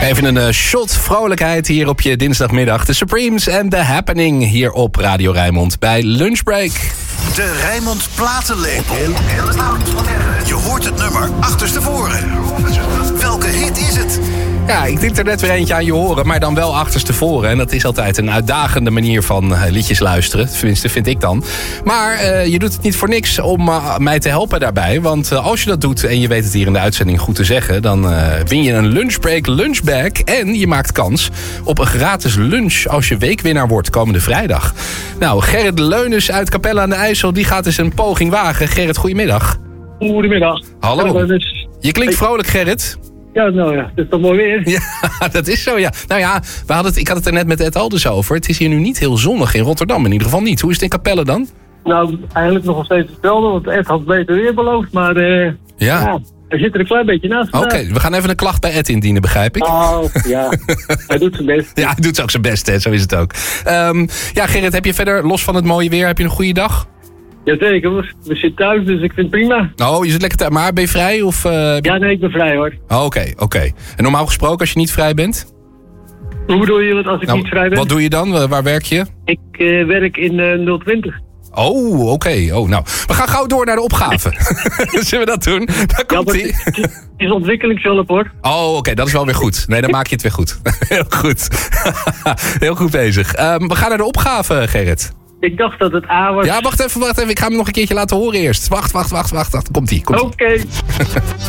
Even een shot vrolijkheid hier op je dinsdagmiddag. De Supremes en The Happening hier op Radio Rijnmond bij Lunchbreak. De Rijnmond platenlepel. Je hoort het nummer achterstevoren. Welke hit is het? Ja, ik denk er net weer eentje aan je horen, maar dan wel achterstevoren. En dat is altijd een uitdagende manier van liedjes luisteren. Tenminste, vind ik dan. Maar je doet het niet voor niks om mij te helpen daarbij. Want als je dat doet en je weet het hier in de uitzending goed te zeggen, dan win je een Lunchbreak lunchbag. En je maakt kans op een gratis lunch als je weekwinnaar wordt komende vrijdag. Nou, Gerrit Leunens uit Capelle aan de IJssel, die gaat eens een poging wagen. Gerrit, goedemiddag. Goedemiddag. Hallo. Je klinkt vrolijk, Gerrit. Ja, nou ja, het is toch mooi weer. Ja, dat is zo, ja. Nou ja, ik had het er net met Ed Alders over. Het is hier nu niet heel zonnig in Rotterdam, in ieder geval niet. Hoe is het in Capelle dan? Nou, eigenlijk nog steeds hetzelfde, want Ed had beter weer beloofd. Maar ja, hij zit er een klein beetje naast. Oké, we gaan even een klacht bij Ed indienen, begrijp ik. Oh, ja. Hij doet zijn best. Ja, hij doet ook zijn best, hè. Zo is het ook. Ja, Gerrit, heb je verder, los van het mooie weer, heb je een goede dag? Jazeker, we zitten thuis, dus ik vind het prima. Oh, je zit lekker thuis. Maar ben je vrij? Of, Ja, nee, ik ben vrij hoor. Oh, oké. En normaal gesproken als je niet vrij bent? Hoe bedoel je het als ik niet vrij ben? Wat doe je dan? Waar werk je? Ik werk in 020. Oh, oké. Oh, nou, we gaan gauw door naar de opgave. Zullen we dat doen? Daar komt ie. Het is ontwikkelingshulp hoor. Oh, oké, dat is wel weer goed. Nee, dan maak je het weer goed. Heel goed. Heel goed bezig. We gaan naar de opgave, Gerrit. Ik dacht dat het A was. Ja, wacht even. Ik ga hem nog een keertje laten horen eerst. Wacht. Komt-ie. Oké.